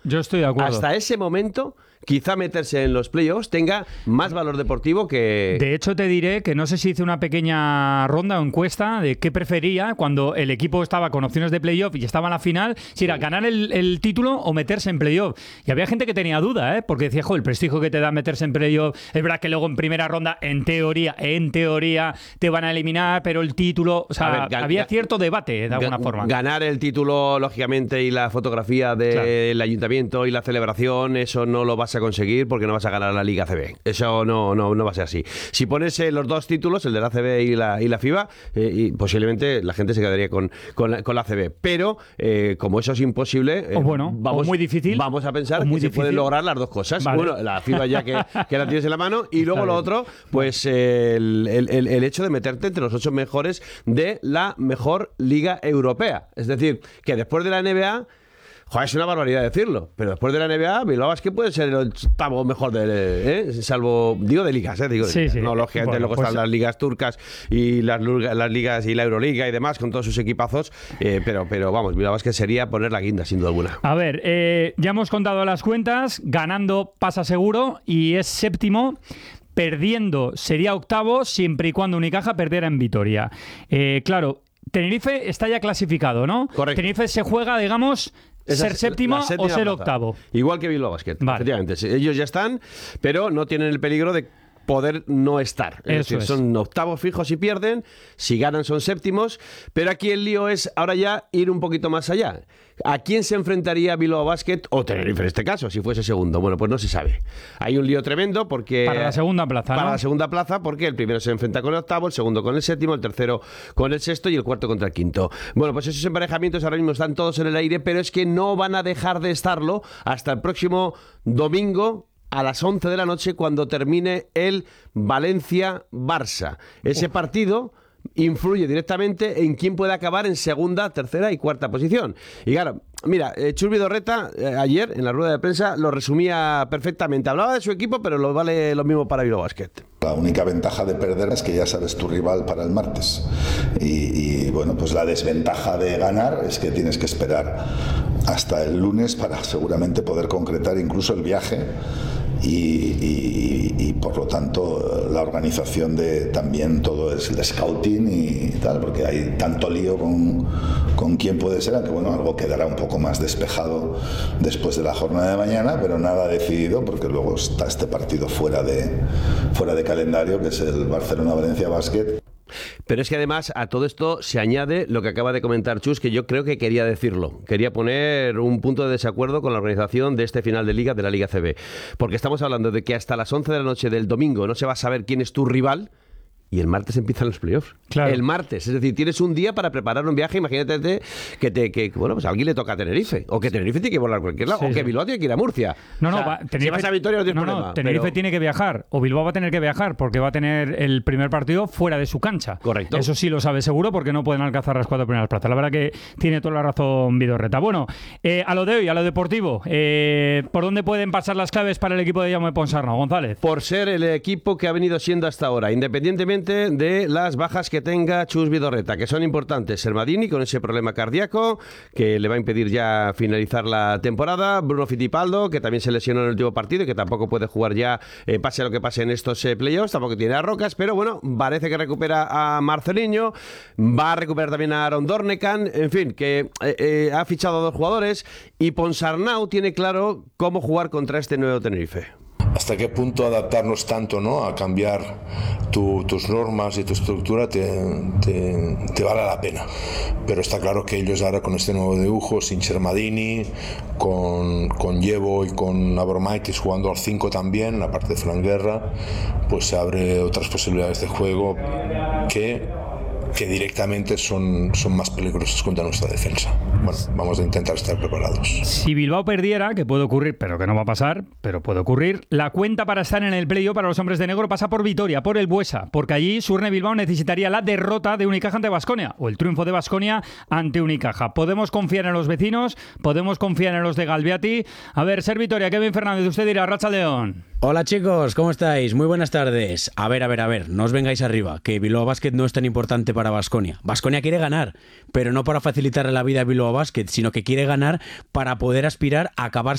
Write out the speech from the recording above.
Yo estoy de acuerdo. Hasta ese momento, quizá meterse en los playoffs tenga más valor deportivo que... De hecho, te diré que no sé si hice una pequeña ronda o encuesta de qué prefería cuando el equipo estaba con opciones de playoff y estaba en la final, si era ganar el título o meterse en playoff. Y había gente que tenía duda, porque decía, el prestigio que te da meterse en playoff, es verdad que luego en primera ronda, en teoría, te van a eliminar, pero el título... O sea, había cierto debate, de alguna forma. Ganar el título, lógicamente, y la fotografía del ayuntamiento y la celebración, eso no lo vas a conseguir porque no vas a ganar la Liga ACB. Eso no va a ser así. Si pones los dos títulos, el de la ACB y la FIBA, y posiblemente la gente se quedaría con la ACB. Pero, como eso es imposible, o muy difícil, vamos a pensar que se pueden lograr las dos cosas. Vale. Bueno, la FIBA ya que la tienes en la mano, y luego lo otro, pues el hecho de meterte entre los 8 mejores de la mejor liga europea. Es decir, que después de la NBA... es una barbaridad decirlo, pero después de la NBA, Bilbao Basket puede ser el octavo mejor salvo, digo de ligas, digo de ligas. Sí. No, lógicamente, luego están las ligas turcas y las ligas y la Euroliga y demás, con todos sus equipazos, pero vamos, Bilbao Basket sería poner la guinda, sin duda alguna. A ver, ya hemos contado las cuentas, ganando pasa seguro y es séptimo. Perdiendo sería octavo, siempre y cuando Unicaja perdiera en Vitoria. Claro, Tenerife está ya clasificado, ¿no? Correcto. Tenerife se juega, digamos... ¿Ser séptimo o ser plaza. octavo? Igual que Bilbao Basket, vale. Efectivamente. Ellos ya están, pero no tienen el peligro de poder no estar. Es decir, son octavos fijos si pierden, si ganan son séptimos, pero aquí el lío es ahora ya ir un poquito más allá. ¿A quién se enfrentaría Bilbao Basket o Tenerife en este caso, si fuese segundo? Bueno, pues no se sabe. Hay un lío tremendo porque... Para la segunda plaza, Para ¿no? la segunda plaza, porque el primero se enfrenta con el octavo, el segundo con el séptimo, el tercero con el sexto y el cuarto contra el quinto. Bueno, pues esos emparejamientos ahora mismo están todos en el aire, pero es que no van a dejar de estarlo hasta el próximo domingo a las 11 de la noche, cuando termine el Valencia-Barça. Ese partido influye directamente en quién puede acabar en segunda, tercera y cuarta posición. Y claro, mira, Chus Vidorreta ayer en la rueda de prensa lo resumía perfectamente. Hablaba de su equipo, pero lo vale lo mismo para Bilbao Basket. La única ventaja de perder es que ya sabes tu rival para el martes. Y bueno, pues la desventaja de ganar es que tienes que esperar hasta el lunes para seguramente poder concretar incluso el viaje. Y por lo tanto la organización de también todo es el scouting y tal, porque hay tanto lío con quién puede ser, aunque bueno, algo quedará un poco más despejado después de la jornada de mañana, pero nada decidido, porque luego está este partido fuera de calendario, que es el Barcelona-Valencia Basket. Pero es que además a todo esto se añade lo que acaba de comentar Chus, que yo creo que quería decirlo. Quería poner un punto de desacuerdo con la organización de este final de Liga, de la Liga CB. Porque estamos hablando de que hasta las 11 de la noche del domingo no se va a saber quién es tu rival. Y el martes empiezan los playoffs. Claro. El martes. Es decir, tienes un día para preparar un viaje. Imagínate que bueno, pues a alguien le toca a Tenerife. O que Tenerife tiene que volar a cualquier lado. Sí, o que Bilbao tiene que ir a Murcia. No, o sea, Tenerife, si vas a Vitoria no tienes problema. Tenerife tiene que viajar. O Bilbao va a tener que viajar porque va a tener el primer partido fuera de su cancha. Correcto. Eso sí lo sabe seguro porque no pueden alcanzar las 4 primeras plazas. La verdad que tiene toda la razón Vidorreta. Bueno, a lo de hoy, a lo deportivo. ¿Por dónde pueden pasar las claves para el equipo de Jaume Ponsarnau, González? Por ser el equipo que ha venido siendo hasta ahora, independientemente de las bajas que tenga Chus Vidorreta, que son importantes. Sermadini con ese problema cardíaco que le va a impedir ya finalizar la temporada. Bruno Fittipaldo, que también se lesionó en el último partido y que tampoco puede jugar ya, pase lo que pase en estos playoffs. Tampoco tiene a Rocas, pero bueno, parece que recupera a Marceliño. Va a recuperar también a Aaron Dornekan. En fin, que ha fichado a 2 jugadores y Ponsarnau tiene claro cómo jugar contra este nuevo Tenerife. ¿Hasta qué punto adaptarnos tanto, ¿no?, a cambiar tus normas y tu estructura te vale la pena? Pero está claro que ellos ahora con este nuevo dibujo, sin Sermadini, con Yevo y con Abromaitis jugando al 5 también, la parte de Fran Guerra, pues se abre otras posibilidades de juego que directamente son más peligrosos contra nuestra defensa. Bueno, vamos a intentar estar preparados. Si Bilbao perdiera, que puede ocurrir, pero que no va a pasar, pero puede ocurrir, la cuenta para estar en el playoff para los hombres de negro pasa por Vitoria, por el Buesa, porque allí Surne Bilbao necesitaría la derrota de Unicaja ante Baskonia, o el triunfo de Baskonia ante Unicaja. Podemos confiar en los vecinos, podemos confiar en los de Galbiati. A ver, ser Vitoria, Kevin Fernández, usted dirá, Racha León. Hola chicos, ¿cómo estáis? Muy buenas tardes. A ver, no os vengáis arriba, que Bilbao Basket no es tan importante para Baskonia. Baskonia quiere ganar, pero no para facilitarle la vida a Bilbao Basket, sino que quiere ganar para poder aspirar a acabar